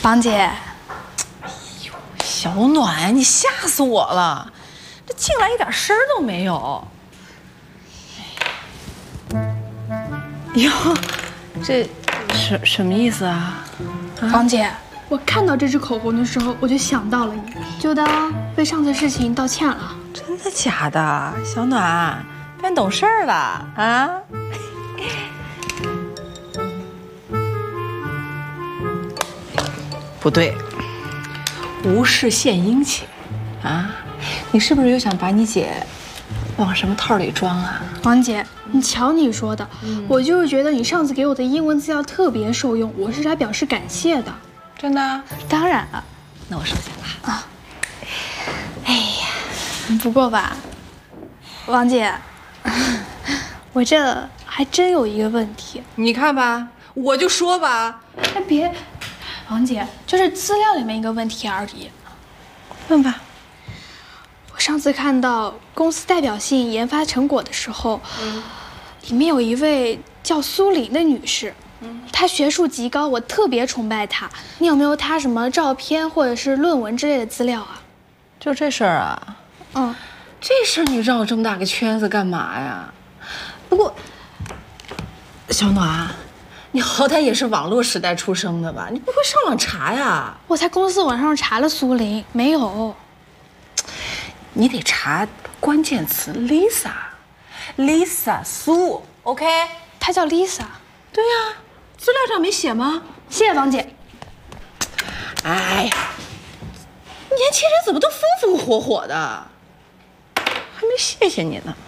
王姐，哎呦，小暖，你吓死我了！这进来一点声儿都没有。哟，这什么意思啊？ 王姐，我看到这支口红的时候，我就想到了你，就当为上次事情道歉了。 真的假的？小暖变懂事儿了啊？不对，无事献殷勤啊！你是不是又想把你姐往什么套里装啊？ 王姐，你瞧你说的，我就是觉得你上次给我的英文资料特别受用，我是来表示感谢的。 真的？ 当然了。 那我收下了啊。 哎呀，不过吧，王姐，我这还真有一个问题。 你看吧，我就说吧。 哎，别，王姐，就是资料里面一个问题而已。 问吧。 我上次看到公司代表性研发成果的时候，里面有一位叫苏玲的女士，她学术极高，我特别崇拜她。你有没有她什么照片或者是论文之类的资料啊？ 就这事儿啊？这事儿你绕这么大个圈子干嘛呀？不过，小暖，你好歹也是网络时代出生的吧？你不会上网查呀？ 我在公司网上查了苏玲，没有。 你得查关键词 Lisa 苏 ，OK？ 她叫 Lisa。 对呀，资料上没写吗？ 谢谢王姐。 哎呀，年轻人怎么都风风火火的，还没谢谢你呢。